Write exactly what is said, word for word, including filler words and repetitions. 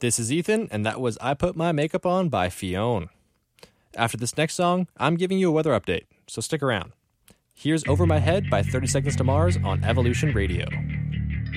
This is Ethan, and that was I Put My Makeup On by Fionn. After this next song, I'm giving you a weather update, so stick around. Here's Over My Head by thirty Seconds to Mars on Evolution Radio.